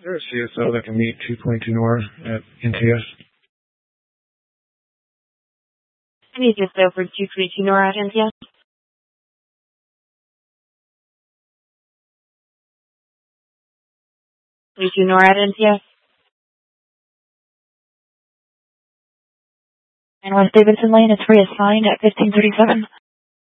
there a CSO that can meet 222 NOR at NTS? Any CSO for 222 NOR at NTS? NOR at NTS? And West Davidson Lane is reassigned at 1537.